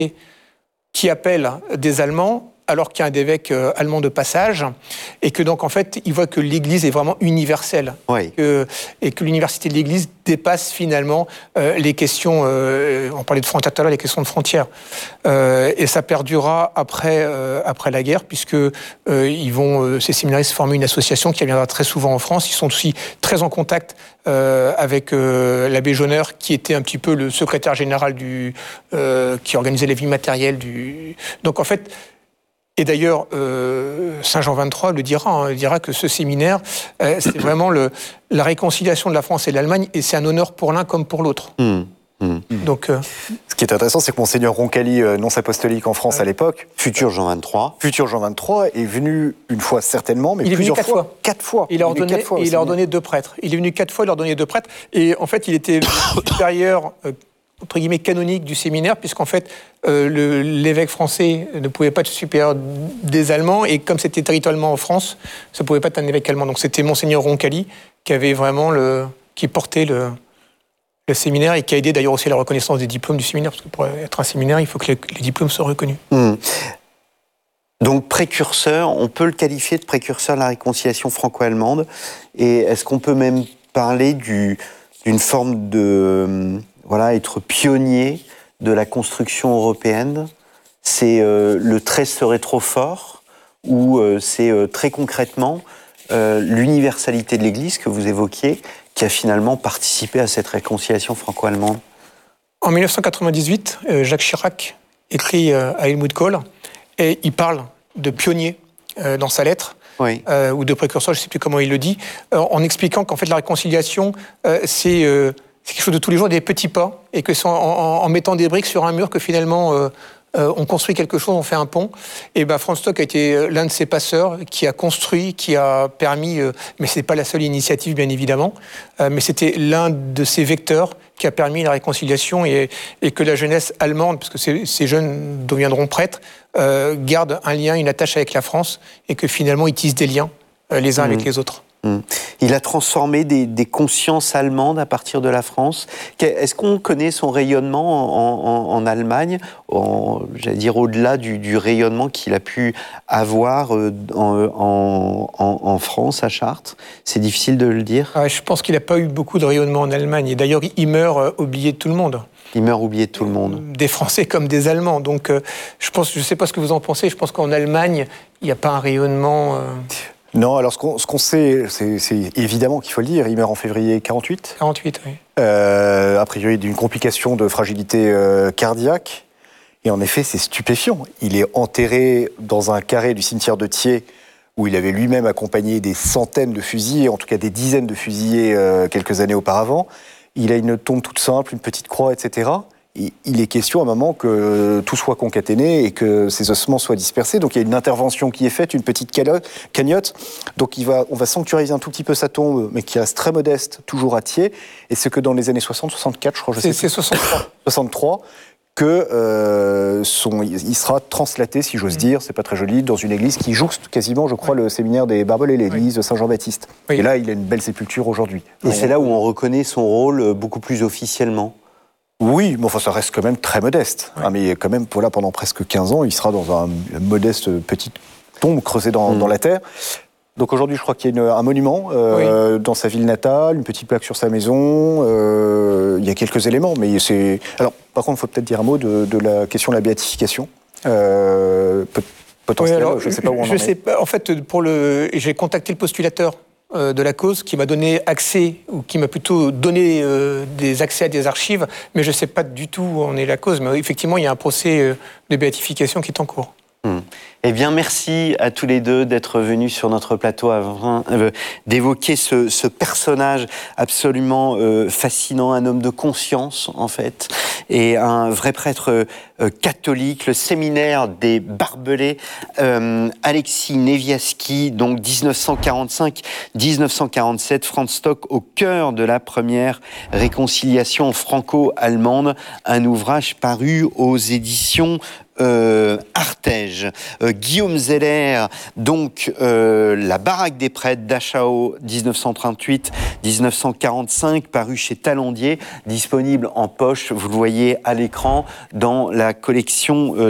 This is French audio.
qui appelle des Allemands, alors qu'il y a un évêque allemand de passage, et que donc en fait, il voit que l'Église est vraiment universelle, oui. et que l'université de l'Église dépasse finalement les questions, on parlait de frontières tout à l'heure, les questions de frontières, et ça perdurera après la guerre, puisque ces séminaristes former une association qui viendra très souvent en France. Ils sont aussi très en contact avec l'abbé Jeuneur, qui était un petit peu le secrétaire général qui organisait les vies matérielles donc en fait. Et d'ailleurs, Saint Jean XXIII le dira, il dira que ce séminaire, c'est vraiment la réconciliation de la France et de l'Allemagne, et c'est un honneur pour l'un comme pour l'autre. Donc, ce qui est intéressant, c'est que Monseigneur Roncalli, nonce apostolique en France à l'époque, futur Jean XXIII, est venu une fois certainement, mais il est venu plusieurs fois. 4 fois. Il a ordonné 2 prêtres. Il est venu 4 fois, il a ordonné 2 prêtres. Et en fait, il était supérieur, entre guillemets, canonique du séminaire, puisqu'en fait, l'évêque français ne pouvait pas être supérieur des Allemands, et comme c'était territorialement en France, ça ne pouvait pas être un évêque allemand. Donc c'était Monseigneur Roncalli qui avait vraiment qui portait le séminaire, et qui a aidé d'ailleurs aussi à la reconnaissance des diplômes du séminaire, parce que pour être un séminaire, il faut que les diplômes soient reconnus. Donc précurseur, on peut le qualifier de précurseur de la réconciliation franco-allemande, et est-ce qu'on peut même parler d'une forme de... être pionnier de la construction européenne? C'est le trait serait trop fort, ou c'est très concrètement l'universalité de l'Église que vous évoquiez, qui a finalement participé à cette réconciliation franco-allemande? En 1998, Jacques Chirac écrit à Helmut Kohl, et il parle de pionnier dans sa lettre, oui. Ou de précurseur, je ne sais plus comment il le dit, en expliquant qu'en fait la réconciliation, c'est quelque chose de tous les jours, des petits pas, et que c'est en mettant des briques sur un mur que finalement on construit quelque chose, on fait un pont. Et Franz Stock a été l'un de ces passeurs qui a construit, qui a permis, mais ce n'est pas la seule initiative bien évidemment, mais c'était l'un de ces vecteurs qui a permis la réconciliation, et que la jeunesse allemande, parce que ces jeunes deviendront prêtres, garde un lien, une attache avec la France, et que finalement ils tissent des liens les uns avec les autres. Il a transformé des consciences allemandes à partir de la France. Est-ce qu'on connaît son rayonnement en Allemagne, j'allais dire au-delà du rayonnement qu'il a pu avoir en France, à Chartres? C'est difficile de le dire. Je pense qu'il n'a pas eu beaucoup de rayonnement en Allemagne. Et d'ailleurs, il meurt oublié de tout le monde. Il meurt oublié de tout le monde. Des Français comme des Allemands. Donc, je ne sais pas ce que vous en pensez. Je pense qu'en Allemagne, il n'y a pas un rayonnement... Non, alors ce qu'on sait, c'est évidemment qu'il faut le dire, il meurt en février 48. 48, oui. A priori d'une complication de fragilité cardiaque. Et en effet, c'est stupéfiant. Il est enterré dans un carré du cimetière de Thiers, où il avait lui-même accompagné des centaines de fusillés, en tout cas des dizaines de fusillés quelques années auparavant. Il a une tombe toute simple, une petite croix, etc. Il est question à un moment que tout soit concaténé et que ces ossements soient dispersés. Donc il y a une intervention qui est faite, une petite cagnotte. Donc on va sanctuariser un tout petit peu sa tombe, mais qui reste très modeste, toujours à Thiers. Et c'est que dans les années 60, 64, je crois, c'est 63. 63, il sera translaté, si j'ose dire, c'est pas très joli, dans une église qui jouxte quasiment, je crois, le séminaire des Barbelés, l'église de Saint-Jean-Baptiste. Oui. Et là, il a une belle sépulture aujourd'hui. Et c'est là où on reconnaît son rôle beaucoup plus officiellement. Oui, mais enfin, ça reste quand même très modeste. Oui. Mais quand même, voilà, pendant presque 15 ans, il sera dans une modeste petite tombe creusée dans la terre. Donc aujourd'hui, je crois qu'il y a un monument dans sa ville natale, une petite plaque sur sa maison. Il y a quelques éléments, mais c'est... Alors, par contre, il faut peut-être dire un mot de la question de la béatification. Potentiellement, alors, je ne sais pas où on en est. En fait, j'ai contacté le postulateur de la cause qui m'a donné accès, ou qui m'a plutôt donné des accès à des archives, mais je ne sais pas du tout où en est la cause. Mais effectivement, il y a un procès de béatification qui est en cours. Eh bien, merci à tous les deux d'être venus sur notre plateau afin d'évoquer ce personnage absolument fascinant, un homme de conscience, en fait, et un vrai prêtre catholique, le séminaire des Barbelés, Alexis Neviaski, donc 1945-1947, Franz Stock au cœur de la première réconciliation franco-allemande, un ouvrage paru aux éditions Artege. Guillaume Zeller, donc La baraque des prêtres d'Achao 1938-1945, paru chez Talandier, disponible en poche, vous le voyez à l'écran, dans la collection